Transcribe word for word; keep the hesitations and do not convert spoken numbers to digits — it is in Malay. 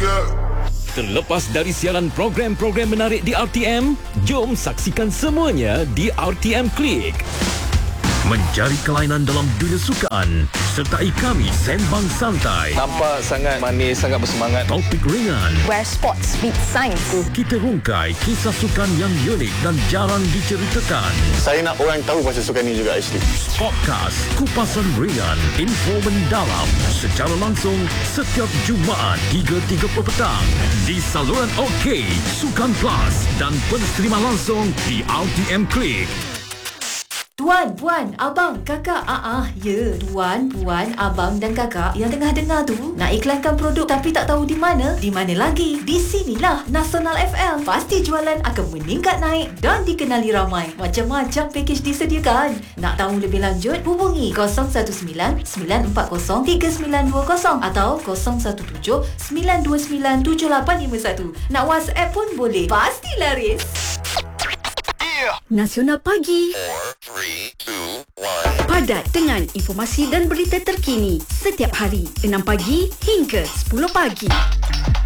Terlepas dari siaran program-program menarik di R T M, jom saksikan semuanya di R T M Click. Mencari kelainan dalam dunia sukan, sertai kami sembang santai. Nampak sangat manis, sangat bersemangat. Topik ringan. Where sports meet science. Kita rungkai kisah sukan yang unik dan jarang diceritakan. Saya nak orang tahu pasal sukan ni juga actually. Podcast Kupasan Ringan, info mendalam secara langsung setiap Jumaat tiga tiga puluh petang di saluran OK, Sukan Plus dan pensterima langsung di R T M Click. Tuan, puan, abang, kakak, ah ah, ya, tuan, puan, abang dan kakak yang tengah dengar tu nak iklankan produk tapi tak tahu di mana, di mana lagi? Di sinilah Nasional F M. Pasti jualan akan meningkat naik dan dikenali ramai. Macam-macam pakej disediakan. Nak tahu lebih lanjut? Hubungi kosong satu sembilan sembilan empat kosong tiga sembilan dua kosong atau kosong satu tujuh sembilan dua sembilan tujuh lapan lima satu. Nak WhatsApp pun boleh. Pasti laris. Nasional Pagi. four, three, two, one. Padat dengan informasi dan berita terkini setiap hari enam pagi hingga sepuluh pagi.